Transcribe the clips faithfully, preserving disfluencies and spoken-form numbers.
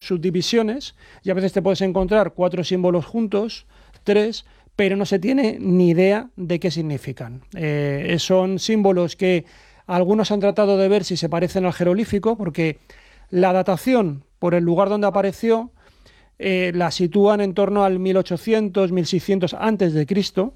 subdivisiones y a veces te puedes encontrar cuatro símbolos juntos, tres, pero no se tiene ni idea de qué significan. Eh, son símbolos que algunos han tratado de ver si se parecen al jeroglífico, porque la datación por el lugar donde apareció eh, la sitúan en torno al mil ochocientos, mil seiscientos antes de Cristo.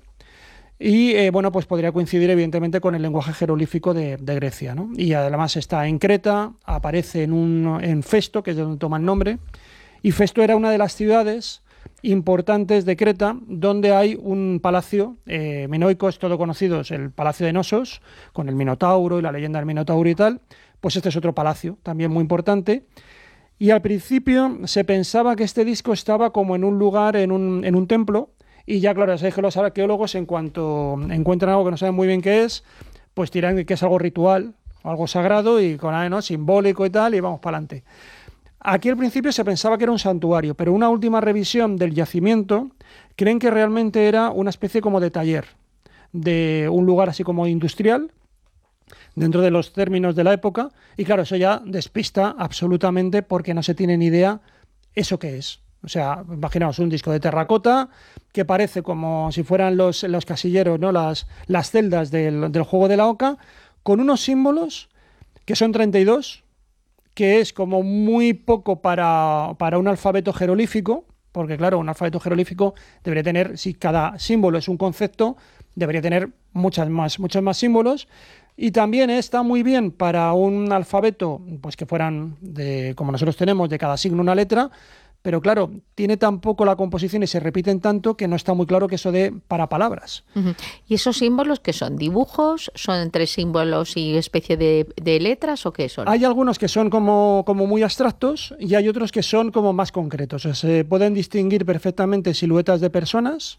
Y eh, bueno, pues podría coincidir evidentemente con el lenguaje jeroglífico de, de Grecia, ¿no? Y además está en Creta, aparece en, un, en Festo, que es de donde toma el nombre, y Festo era una de las ciudades importantes de Creta, donde hay un palacio eh, minoico, es todo conocido, es el Palacio de Nosos, con el Minotauro y la leyenda del Minotauro y tal. Pues este es otro palacio, también muy importante. Y al principio se pensaba que este disco estaba como en un lugar, en un, en un templo, y ya, claro, ya sabéis que los arqueólogos, en cuanto encuentran algo que no saben muy bien qué es, pues tiran que es algo ritual, algo sagrado y con algo, ¿no?, simbólico y tal, y vamos para adelante. Aquí al principio se pensaba que era un santuario, pero una última revisión del yacimiento creen que realmente era una especie como de taller, de un lugar así como industrial, dentro de los términos de la época, y claro, eso ya despista absolutamente porque no se tiene ni idea eso qué es. O sea, imaginaos un disco de terracota que parece como si fueran los, los casilleros, ¿no?, las, las celdas del, del juego de la oca, con unos símbolos que son treinta y dos, que es como muy poco para, para un alfabeto jeroglífico, porque claro, un alfabeto jeroglífico debería tener, si cada símbolo es un concepto, debería tener muchas más, muchos más símbolos. Y también está muy bien para un alfabeto, pues que fueran, de, como nosotros tenemos, de cada signo una letra, pero claro, tiene tan poco la composición y se repiten tanto que no está muy claro que eso dé para palabras. Uh-huh. ¿Y esos símbolos qué son? ¿Dibujos? ¿Son entre símbolos y especie de, de letras o qué son? Hay algunos que son como, como muy abstractos y hay otros que son como más concretos. O sea, se pueden distinguir perfectamente siluetas de personas.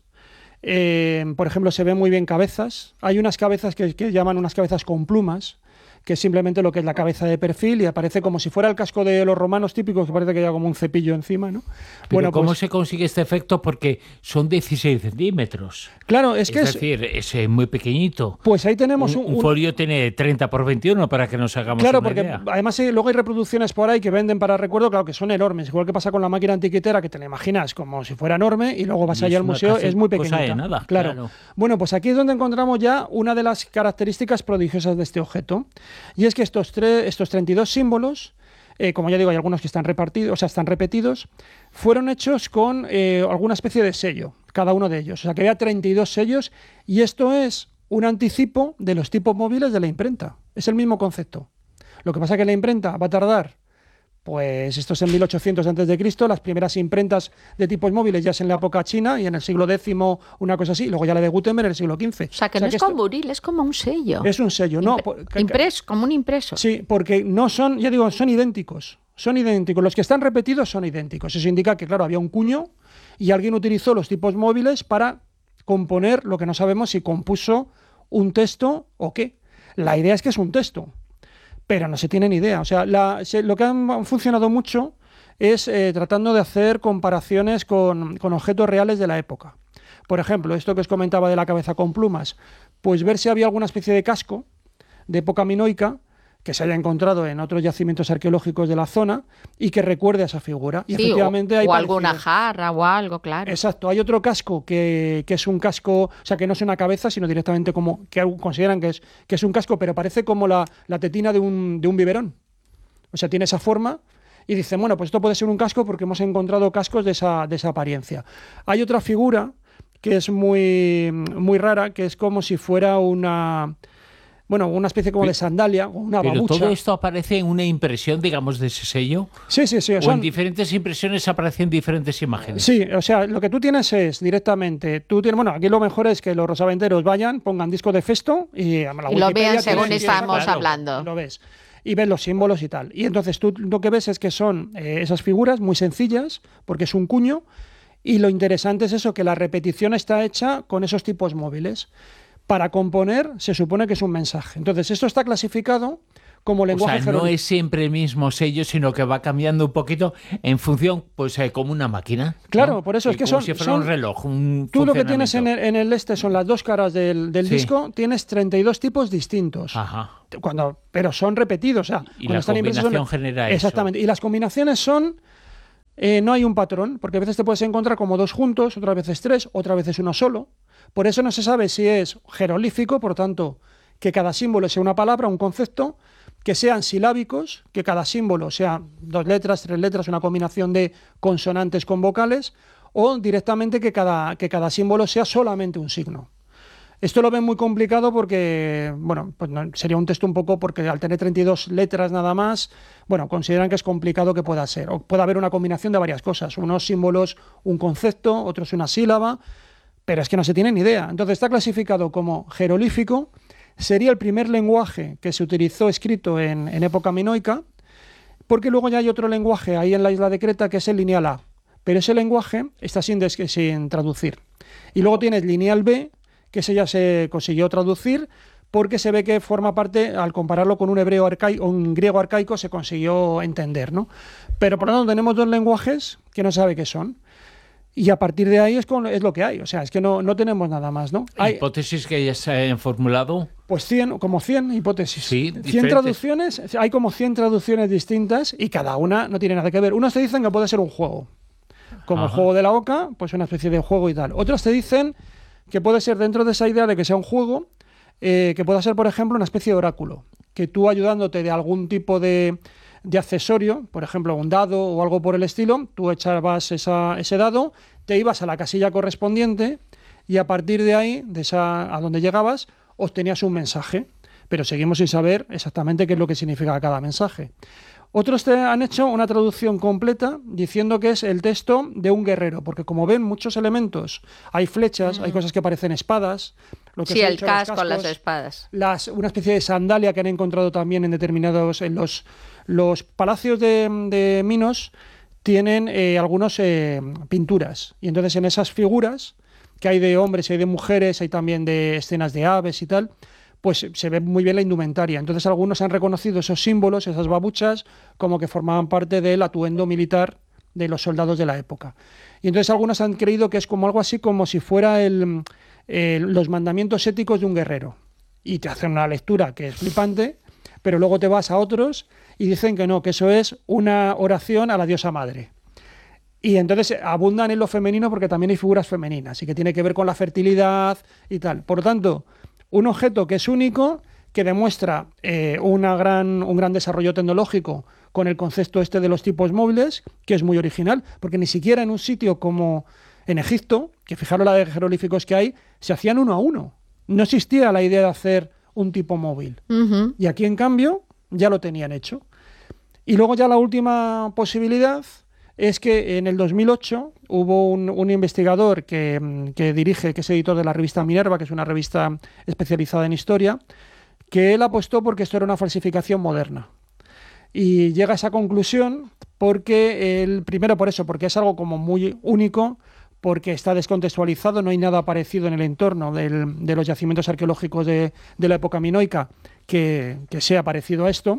Eh, por ejemplo, se ven muy bien cabezas. Hay unas cabezas que, que llaman unas cabezas con plumas, que es simplemente lo que es la cabeza de perfil y aparece como si fuera el casco de los romanos típicos, que parece que lleva como un cepillo encima, ¿no? Pero bueno, ¿cómo pues, se consigue este efecto? Porque son dieciséis centímetros. Claro, es, es que es... decir, es muy pequeñito. Pues ahí tenemos un... un... Un folio tiene treinta por veintiuno, para que nos hagamos claro, una idea. Claro, porque además eh, luego hay reproducciones por ahí que venden para recuerdo, claro, que son enormes. Igual que pasa con la máquina antiquitera, que te la imaginas como si fuera enorme y luego vas y allá al museo, es muy pequeñita. Cosa de nada, claro. claro. Bueno, pues aquí es donde encontramos ya una de las características prodigiosas de este objeto. Y es que estos, tres, estos treinta y dos símbolos, eh, como ya digo, hay algunos que están repartidos, o sea, están repetidos, fueron hechos con eh, alguna especie de sello, cada uno de ellos. O sea, que había treinta y dos sellos y esto es un anticipo de los tipos móviles de la imprenta. Es el mismo concepto. Lo que pasa es que la imprenta va a tardar, pues esto es en mil ochocientos antes de Cristo, las primeras imprentas de tipos móviles ya es en la época china y en el siglo décimo una cosa así, y luego ya la de Gutenberg en el siglo quince. O sea, que o sea, no que es esto... con buril, es como un sello. Es un sello, ¿no? Impre... Impreso, como un impreso. Sí, porque no son, ya digo, son idénticos. Son idénticos. Los que están repetidos son idénticos. Eso indica que, claro, había un cuño y alguien utilizó los tipos móviles para componer lo que no sabemos si compuso un texto o qué. La idea es que es un texto, pero no se tiene ni idea. O sea, la, se, lo que han funcionado mucho es eh, tratando de hacer comparaciones con, con objetos reales de la época. Por ejemplo, esto que os comentaba de la cabeza con plumas, pues ver si había alguna especie de casco de época minoica que se haya encontrado en otros yacimientos arqueológicos de la zona y que recuerde a esa figura. Y sí, efectivamente o, hay o alguna parecidos. jarra o algo, claro. Exacto. Hay otro casco que, que es un casco, o sea, que no es una cabeza, sino directamente como, que consideran que es, que es un casco, pero parece como la, la tetina de un, de un biberón. O sea, tiene esa forma y dicen, bueno, pues esto puede ser un casco porque hemos encontrado cascos de esa, de esa apariencia. Hay otra figura que es muy, muy rara, que es como si fuera una... Bueno, una especie como de sandalia, una Pero babucha. todo esto aparece en una impresión, digamos, de ese sello. Sí, sí, sí. O, o en diferentes impresiones aparecen diferentes imágenes. Sí, o sea, lo que tú tienes es directamente, tú tienes, bueno, aquí lo mejor es que los rosaventeros vayan, pongan disco de Festo y, la y lo vean según estamos claro, hablando. Lo ves. Y ves los símbolos y tal. Y entonces tú lo que ves es que son eh, esas figuras muy sencillas, porque es un cuño, y lo interesante es eso, que la repetición está hecha con esos tipos móviles. Para componer se supone que es un mensaje. Entonces, esto está clasificado como lenguaje jeroglífico. O sea, jeroglífico. no es siempre el mismo sello, sino que va cambiando un poquito en función, pues eh, como una máquina. Claro, ¿no? por eso es que como son... si fuera son, un reloj, un Tú lo que tienes en el, en el este son las dos caras del, del sí. disco, tienes treinta y dos tipos distintos. Ajá. Cuando, pero son repetidos, o sea... Y la están combinación son, genera exactamente, eso. Y las combinaciones son... eh, no hay un patrón, porque a veces te puedes encontrar como dos juntos, otras veces tres, otras veces uno solo. Por eso no se sabe si es jeroglífico, por tanto, que cada símbolo sea una palabra, un concepto, que sean silábicos, que cada símbolo sea dos letras, tres letras, una combinación de consonantes con vocales, o directamente que cada, que cada símbolo sea solamente un signo. Esto lo ven muy complicado porque, bueno, pues no, sería un texto un poco porque al tener treinta y dos letras nada más, bueno, consideran que es complicado que pueda ser. O puede haber una combinación de varias cosas, unos símbolos, un concepto, otros una sílaba, pero es que no se tiene ni idea. Entonces está clasificado como jeroglífico, sería el primer lenguaje que se utilizó escrito en, en época minoica, porque luego ya hay otro lenguaje ahí en la isla de Creta que es el lineal A, pero ese lenguaje está sin, des- sin traducir. Y luego tienes lineal B, que ese ya se consiguió traducir porque se ve que forma parte, al compararlo con un hebreo arcaico, un griego arcaico, se consiguió entender, ¿no? Pero por lo tanto tenemos dos lenguajes que no se sabe qué son. Y a partir de ahí es, con, es lo que hay, o sea, es que no, no tenemos nada más, ¿no? Hay, ¿Hipótesis que ya se han formulado? pues cien, como cien hipótesis. Sí, cien diferentes. traducciones, hay como cien traducciones distintas y cada una no tiene nada que ver. Unos te dicen que puede ser un juego, como Ajá. el juego de la oca, pues una especie de juego y tal. Otros te dicen que puede ser dentro de esa idea de que sea un juego, eh, que pueda ser, por ejemplo, una especie de oráculo, que tú ayudándote de algún tipo de, de accesorio, por ejemplo, un dado o algo por el estilo, tú echabas esa, ese dado, te ibas a la casilla correspondiente y a partir de ahí, de esa, a donde llegabas, obtenías un mensaje, pero seguimos sin saber exactamente qué es lo que significa cada mensaje. Otros te han hecho una traducción completa diciendo que es el texto de un guerrero, porque como ven muchos elementos, hay flechas, mm. hay cosas que parecen espadas. Lo que sí, el dicho, casco, cascos, las espadas. Las, una especie de sandalia que han encontrado también en determinados... En los, los palacios de, de Minos tienen eh, algunas eh, pinturas, y entonces en esas figuras, que hay de hombres y hay de mujeres, hay también de escenas de aves y tal, pues se ve muy bien la indumentaria. Entonces algunos han reconocido esos símbolos, esas babuchas, como que formaban parte del atuendo militar de los soldados de la época. Y entonces algunos han creído que es como algo así como si fuera el, el, los mandamientos éticos de un guerrero. Y te hacen una lectura que es flipante, pero luego te vas a otros y dicen que no, que eso es una oración a la diosa madre. Y entonces abundan en lo femenino porque también hay figuras femeninas y que tiene que ver con la fertilidad y tal. Por lo tanto, un objeto que es único, que demuestra eh, una gran, un gran desarrollo tecnológico con el concepto este de los tipos móviles, que es muy original, porque ni siquiera en un sitio como en Egipto, que fijaros la de jeroglíficos que hay, se hacían uno a uno. No existía la idea de hacer un tipo móvil. Uh-huh. Y aquí, en cambio, ya lo tenían hecho. Y luego ya la última posibilidad es que en el dos mil ocho hubo un, un investigador que, que dirige, que es editor de la revista Minerva, que es una revista especializada en historia, que él apostó porque esto era una falsificación moderna. Y llega a esa conclusión porque, el, primero por eso, porque es algo como muy único, porque está descontextualizado, no hay nada parecido en el entorno del, de los yacimientos arqueológicos de, de la época minoica que, que sea parecido a esto.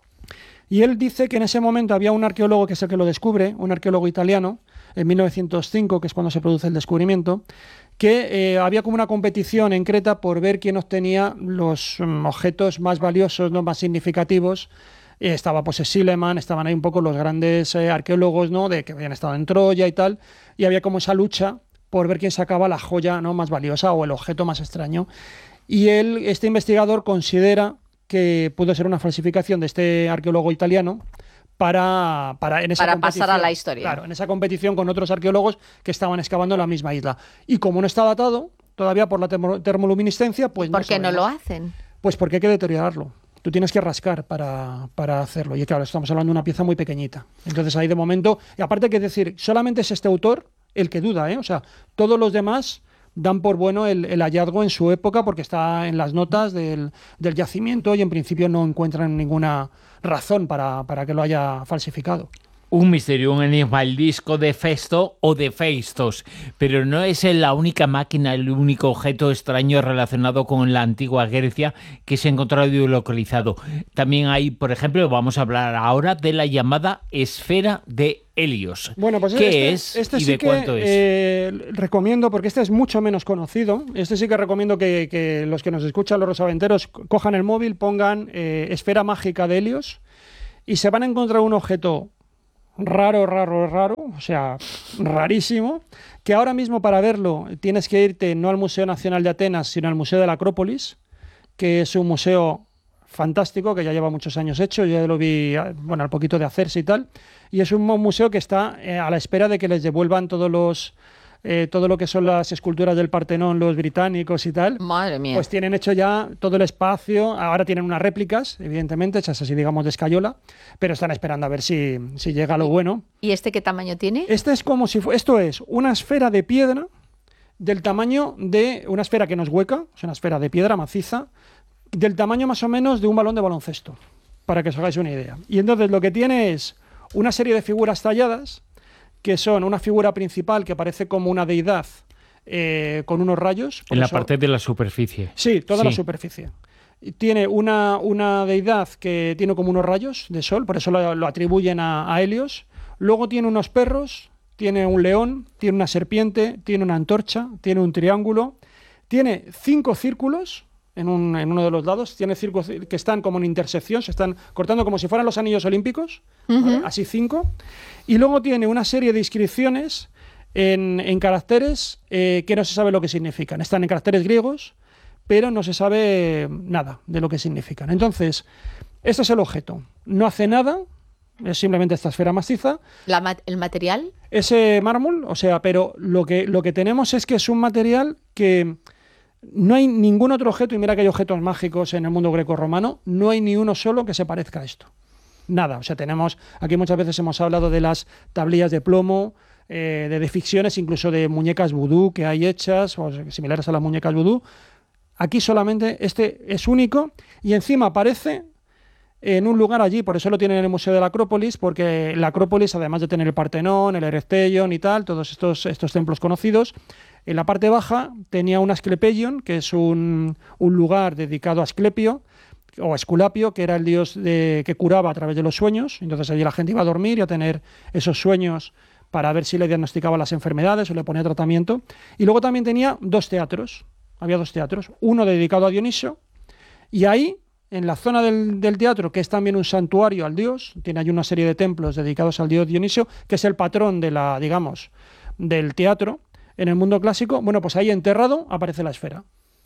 Y él dice que en ese momento había un arqueólogo que es el que lo descubre, un arqueólogo italiano, en mil novecientos cinco, que es cuando se produce el descubrimiento, que eh, había como una competición en Creta por ver quién obtenía los um, objetos más valiosos, ¿no? más significativos. Eh, estaba pues Schliemann, estaban ahí un poco los grandes eh, arqueólogos, ¿no? de que habían estado en Troya y tal, y había como esa lucha por ver quién sacaba la joya, ¿no? más valiosa o el objeto más extraño. Y él, este investigador, considera que pudo ser una falsificación de este arqueólogo italiano para, para, en esa para competición, pasar a la historia. Claro, en esa competición con otros arqueólogos que estaban excavando en la misma isla. Y como no está datado todavía por la termo, termoluminiscencia, pues ¿por no qué sabemos. no lo hacen? Pues porque hay que deteriorarlo. Tú tienes que rascar para, para hacerlo. Y claro, estamos hablando de una pieza muy pequeñita. Entonces ahí de momento, y aparte hay que decir, solamente es este autor el que duda, ¿eh? O sea, todos los demás dan por bueno el, el hallazgo en su época porque está en las notas del, del yacimiento y en principio no encuentran ninguna razón para, para que lo haya falsificado. Un misterio, un enigma, el disco de Festo o de Feistos, pero no es la única máquina, el único objeto extraño relacionado con la antigua Grecia que se ha encontrado y localizado. También hay, por ejemplo, vamos a hablar ahora de la llamada esfera de Helios. Bueno, pues ¿Qué este, es este y sí de que, cuánto es? Eh, recomiendo, porque este es mucho menos conocido, este sí que recomiendo que, que los que nos escuchan, los rosaventeros, cojan el móvil, pongan eh, esfera mágica de Helios y se van a encontrar un objeto raro, raro, raro, o sea, rarísimo, que ahora mismo para verlo tienes que irte no al Museo Nacional de Atenas, sino al Museo de la Acrópolis, que es un museo fantástico, que ya lleva muchos años hecho, yo ya lo vi, bueno, al poquito de hacerse y tal, y es un museo que está eh, a la espera de que les devuelvan todos los... Eh, todo lo que son las esculturas del Partenón, los británicos y tal. Madre mía. Pues tienen hecho ya todo el espacio. Ahora tienen unas réplicas, evidentemente, hechas así, digamos, de escayola, pero están esperando a ver si, si llega lo bueno. ¿Y este qué tamaño tiene? Este es como si fu- esto es una esfera de piedra del tamaño de una esfera que no es hueca, es una esfera de piedra maciza, del tamaño más o menos de un balón de baloncesto, para que os hagáis una idea. Y entonces lo que tiene es una serie de figuras talladas, que son una figura principal que parece como una deidad eh, con unos rayos. En la eso- parte de la superficie. Sí, toda Sí. la superficie. Y tiene una, una deidad que tiene como unos rayos de sol, por eso lo, lo atribuyen a, a Helios. Luego tiene unos perros, tiene un león, tiene una serpiente, tiene una antorcha, tiene un triángulo, tiene cinco círculos en, un- en uno de los lados, tiene círculos que están como en intersección, se están cortando como si fueran los anillos olímpicos, ¿vale? Así cinco. Y luego tiene una serie de inscripciones en, en caracteres eh, que no se sabe lo que significan. Están en caracteres griegos, pero no se sabe nada de lo que significan. Entonces, este es el objeto. No hace nada, es simplemente esta esfera maciza. La ma- ¿El material? Ese mármol, o sea, pero lo que, lo que tenemos es que es un material que no hay ningún otro objeto, y mira que hay objetos mágicos en el mundo greco-romano, no hay ni uno solo que se parezca a esto. Nada, o sea, tenemos, aquí muchas veces hemos hablado de las tablillas de plomo, eh, de deficciones, incluso de muñecas vudú que hay hechas, o similares a las muñecas vudú. Aquí solamente este es único y encima aparece en un lugar allí, por eso lo tienen en el Museo de la Acrópolis, porque la Acrópolis, además de tener el Partenón, el Erechtheion y tal, todos estos, estos templos conocidos, en la parte baja tenía un Asclepeion, que es un, un lugar dedicado a Asclepio, o Esculapio, que era el dios de, que curaba a través de los sueños. Entonces allí la gente iba a dormir y a tener esos sueños para ver si le diagnosticaba las enfermedades o le ponía tratamiento. Y luego también tenía dos teatros, había dos teatros, uno dedicado a Dioniso, y ahí, en la zona del, del teatro, que es también un santuario al dios, tiene ahí una serie de templos dedicados al dios Dioniso, que es el patrón de la, digamos, del teatro en el mundo clásico. Bueno, pues ahí enterrado aparece la esfera.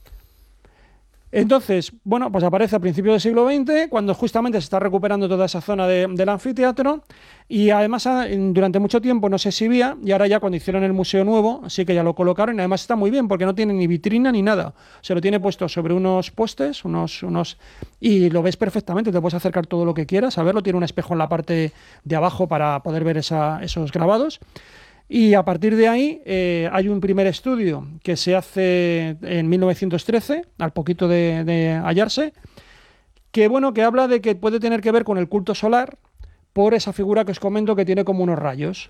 Entonces, bueno, pues aparece a principios del siglo veinte, cuando justamente se está recuperando toda esa zona de, del anfiteatro, y además durante mucho tiempo no se exhibía, y ahora ya cuando hicieron el museo nuevo, sí que ya lo colocaron, y además está muy bien, porque no tiene ni vitrina ni nada. Se lo tiene puesto sobre unos postes, unos, unos y lo ves perfectamente, te puedes acercar todo lo que quieras a verlo, tiene un espejo en la parte de abajo para poder ver esa, esos grabados. Y a partir de ahí eh, hay un primer estudio que se hace en mil novecientos trece, al poquito de, de hallarse, que bueno, que habla de que puede tener que ver con el culto solar por esa figura que os comento que tiene como unos rayos.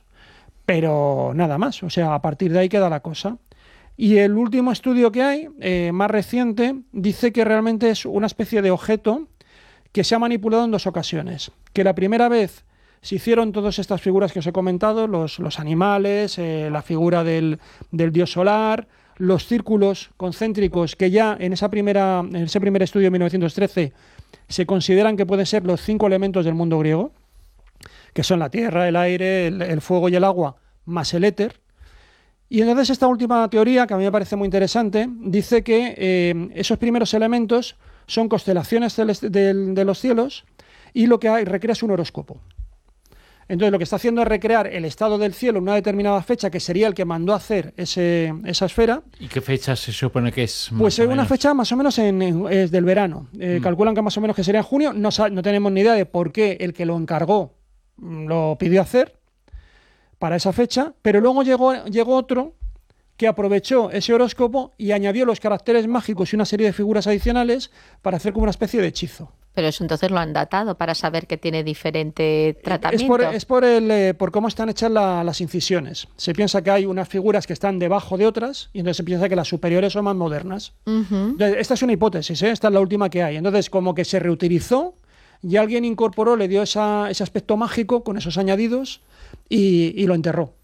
Pero nada más, o sea, a partir de ahí queda la cosa. Y el último estudio que hay, eh, más reciente, dice que realmente es una especie de objeto que se ha manipulado en dos ocasiones. Que la primera vez se hicieron todas estas figuras que os he comentado, los, los animales, eh, la figura del, del dios solar, los círculos concéntricos que ya en, esa primera, en ese primer estudio de mil novecientos trece se consideran que pueden ser los cinco elementos del mundo griego, que son la tierra, el aire, el, el fuego y el agua, más el éter. Y entonces esta última teoría, que a mí me parece muy interesante, dice que eh, esos primeros elementos son constelaciones celest- del, de los cielos, y lo que hay, recrea es un horóscopo. Entonces lo que está haciendo es recrear el estado del cielo en una determinada fecha, que sería el que mandó a hacer ese, esa esfera. ¿Y qué fecha se supone que es? Pues es es una fecha más o menos en, en, es del verano. Eh, mm. Calculan que más o menos que sería en junio. No, no tenemos ni idea de por qué el que lo encargó lo pidió hacer para esa fecha, pero luego llegó, llegó otro que aprovechó ese horóscopo y añadió los caracteres mágicos y una serie de figuras adicionales para hacer como una especie de hechizo. Pero eso entonces lo han datado para saber que tiene diferente tratamiento. Es por, es por, el, eh, por cómo están hechas la, las incisiones. Se piensa que hay unas figuras que están debajo de otras y entonces se piensa que las superiores son más modernas. Uh-huh. Entonces, esta es una hipótesis, ¿eh? Esta es la última que hay. Entonces, como que se reutilizó y alguien incorporó, le dio esa, ese aspecto mágico con esos añadidos y, y lo enterró.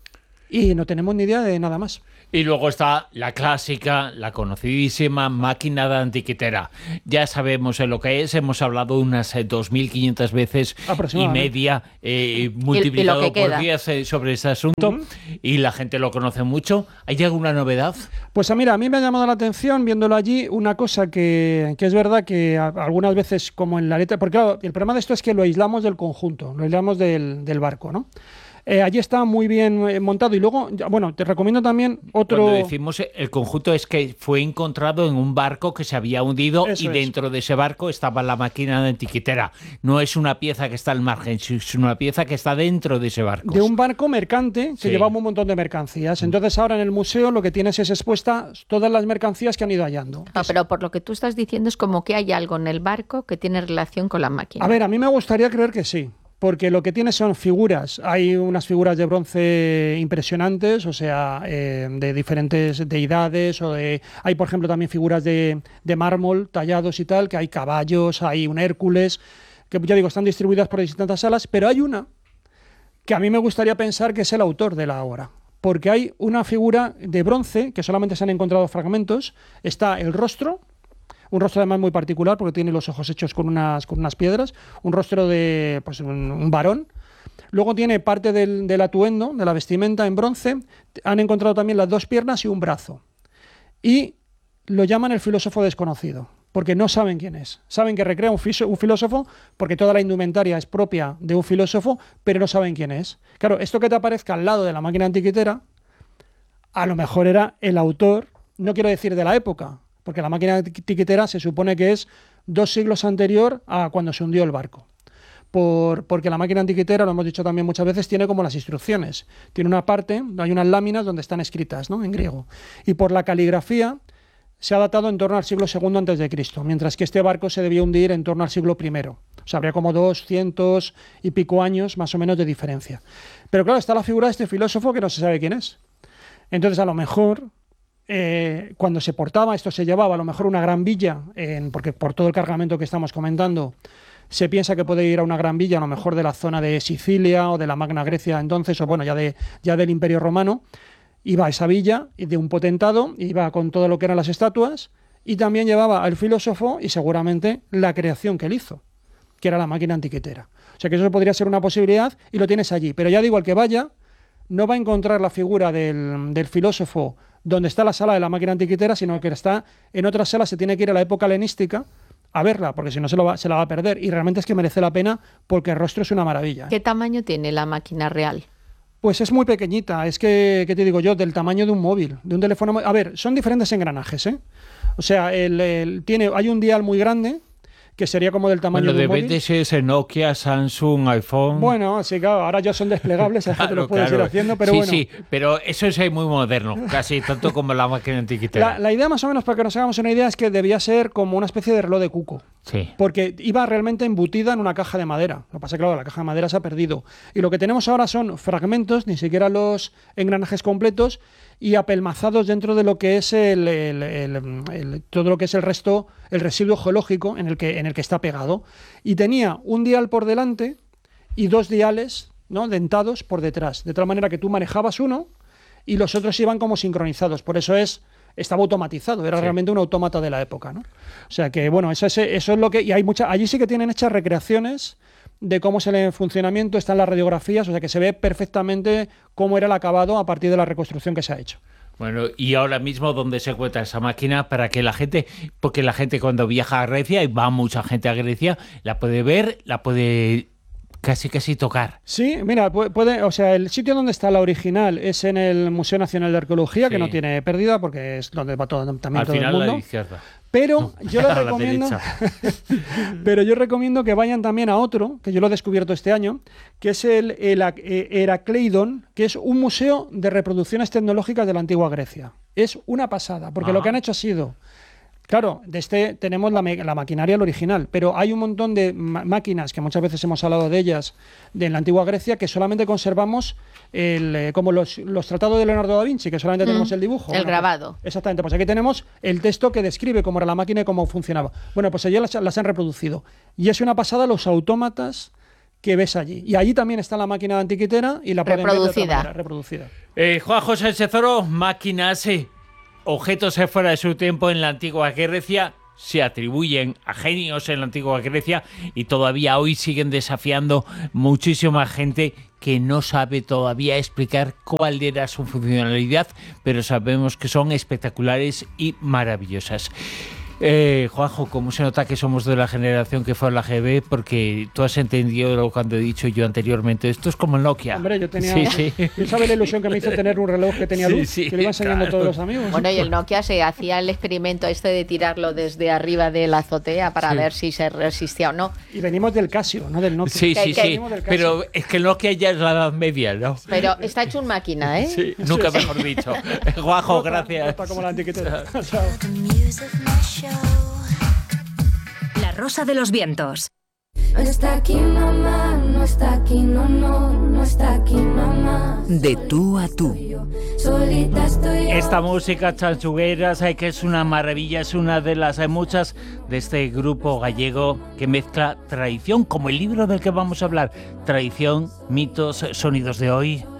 y no tenemos ni idea de nada más. Y luego está la clásica, la conocidísima máquina de antiquitera. Ya sabemos lo que es, hemos hablado unas eh, dos mil quinientas veces y media eh, multiplicado y, y por diez eh, sobre ese asunto, uh-huh. y la gente lo conoce mucho. ¿Hay alguna novedad? Pues mira, a mí me ha llamado la atención, viéndolo allí, una cosa que, que es verdad que a, algunas veces, como en la letra, porque claro, el problema de esto es que lo aislamos del conjunto, lo aislamos del, del barco, ¿no? Eh, allí está muy bien montado y luego, bueno, te recomiendo también otro... Cuando decimos el conjunto es que fue encontrado en un barco que se había hundido. Eso y dentro es. de ese barco estaba la máquina de antiquitera. No es una pieza que está al margen, es una pieza que está dentro de ese barco. De un barco mercante que sí. llevaba un montón de mercancías. Entonces ahora en el museo lo que tienes es expuestas todas las mercancías que han ido hallando. No, pero por lo que tú estás diciendo es como que hay algo en el barco que tiene relación con la máquina. A ver, a mí me gustaría creer que sí. Porque lo que tiene son figuras. Hay unas figuras de bronce impresionantes, o sea, eh, de diferentes deidades. O de, hay, por ejemplo, también figuras de, de mármol tallados y tal, que hay caballos, hay un Hércules, que ya digo, están distribuidas por distintas salas, pero hay una que a mí me gustaría pensar que es el autor de la obra. Porque hay una figura de bronce, que solamente se han encontrado fragmentos, está el rostro, un rostro además muy particular porque tiene los ojos hechos con unas, con unas piedras, un rostro de pues, un, un varón. Luego tiene parte del, del atuendo, de la vestimenta en bronce. Han encontrado también las dos piernas y un brazo. Y lo llaman el filósofo desconocido, porque no saben quién es. Saben que recrea un, fiso, un filósofo porque toda la indumentaria es propia de un filósofo, pero no saben quién es. Claro, esto que te aparezca al lado de la máquina antiquitera, a lo mejor era el autor, no quiero decir de la época, porque la máquina antiquitera se supone que es dos siglos anterior a cuando se hundió el barco. Por, porque la máquina antiquitera, lo hemos dicho también muchas veces, tiene como las instrucciones. Tiene una parte, hay unas láminas donde están escritas, ¿no?, en griego. Y por la caligrafía se ha datado en torno al siglo segundo antes de Cristo, mientras que este barco se debió hundir en torno al siglo primero. O sea, habría como doscientos y pico años más o menos de diferencia. Pero claro, está la figura de este filósofo que no se sabe quién es. Entonces, a lo mejor... Eh, cuando se portaba, esto se llevaba a lo mejor una gran villa, en, porque por todo el cargamento que estamos comentando, se piensa que puede ir a una gran villa, a lo mejor de la zona de Sicilia o de la Magna Grecia entonces, o bueno, ya, de, ya del Imperio Romano, iba a esa villa de un potentado, iba con todo lo que eran las estatuas, y también llevaba al filósofo y seguramente la creación que él hizo, que era la máquina antiquitera. O sea que eso podría ser una posibilidad y lo tienes allí. Pero ya digo, el que vaya no va a encontrar la figura del, del filósofo donde está la sala de la máquina antiquitera, sino que está en otra sala, se tiene que ir a la época helenística a verla, porque si no se, lo va, se la va a perder. Y realmente es que merece la pena porque el rostro es una maravilla. ¿Qué tamaño tiene la máquina real? Pues es muy pequeñita, es que, ¿qué te digo yo? Del tamaño de un móvil, de un teléfono móvil. A ver, son diferentes engranajes, ¿eh? O sea, el, el, tiene, hay un dial muy grande, que sería como del tamaño bueno, de un móvil. Bueno, de B T S, Nokia, Samsung, iPhone... Bueno, sí, claro, ahora ya son desplegables, claro, te lo puedes claro. ir haciendo, pero sí, bueno. Sí, sí, pero eso es muy moderno, casi tanto como la máquina antiquitera. La, la idea más o menos, para que nos hagamos una idea, es que debía ser como una especie de reloj de cuco. Sí. Porque iba realmente embutida en una caja de madera. Lo que pasa es que, claro, la caja de madera se ha perdido. Y lo que tenemos ahora son fragmentos, ni siquiera los engranajes completos, y apelmazados dentro de lo que es el, el, el, el, todo lo que es el resto, el residuo geológico en el que, en el que está pegado. Y tenía un dial por delante y dos diales, ¿no?, dentados por detrás, de tal manera que tú manejabas uno y los otros iban como sincronizados. Por eso es estaba automatizado, era sí. realmente un autómata de la época, ¿no? O sea que, bueno, eso es, eso es lo que... Y hay mucha, allí sí que tienen hechas recreaciones de cómo es el funcionamiento, están las radiografías, o sea que se ve perfectamente cómo era el acabado a partir de la reconstrucción que se ha hecho. Bueno, y ahora mismo, ¿dónde se encuentra esa máquina para que la gente, porque la gente cuando viaja a Grecia, y va mucha gente a Grecia, la puede ver, la puede casi casi tocar? Sí, mira, puede, o sea, el sitio donde está la original es en el Museo Nacional de Arqueología, sí. que no tiene pérdida porque es donde va todo, también Al todo final el mundo. A la izquierda. Pero no, yo les recomiendo pero yo recomiendo que vayan también a otro, que yo lo he descubierto este año, que es el, el, el Herakleidon, que es un museo de reproducciones tecnológicas de la antigua Grecia. Es una pasada, porque ah. lo que han hecho ha sido... Claro, de este tenemos la, la maquinaria el original, pero hay un montón de máquinas, que muchas veces hemos hablado de ellas, de en la antigua Grecia, que solamente conservamos el, eh, como los, los tratados de Leonardo da Vinci, que solamente mm, tenemos el dibujo. El bueno, grabado. Pues, exactamente, pues aquí tenemos el texto que describe cómo era la máquina y cómo funcionaba. Bueno, pues allí las, las han reproducido. Y es una pasada los autómatas que ves allí. Y allí también está la máquina de antiquitera y la pueden ver de otra Reproducida. manera, reproducida. Eh, Juan José Sezoro, máquinas, eh, objetos fuera de su tiempo en la antigua Grecia, se atribuyen a genios en la antigua Grecia y todavía hoy siguen desafiando muchísima gente que no sabe todavía explicar cuál era su funcionalidad, pero sabemos que son espectaculares y maravillosas. Eh, Juanjo, ¿cómo se nota que somos de la generación que fue a la G B? Porque tú has entendido lo que he dicho yo anteriormente. Esto es como el Nokia. Hombre, yo tenía... Sí, sí. ¿Tú sabes la ilusión que me hizo tener un reloj que tenía Sí, luz? sí, que le iba enseñando claro. a todos los amigos. Bueno, y el Nokia se hacía el experimento este de tirarlo desde arriba de la azotea para Sí. ver si se resistía o no. Y venimos del Casio, no del Nokia. Sí, Que- sí, que- sí. venimos del Casio. Pero es que el Nokia ya es la edad media, ¿no? Pero está hecho un máquina, ¿eh? Sí, nunca mejor dicho. Juanjo, Rota, gracias. rota como la antiquitera. Chao. La Rosa de los Vientos. No está aquí mamá, no está aquí, no, no, no está aquí mamá. De tú a tú. Solita estoy yo. Esta música chanchugueras, eh, que es una maravilla, es una de las eh, muchas de este grupo gallego que mezcla tradición, como el libro del que vamos a hablar, tradición, mitos, sonidos de hoy.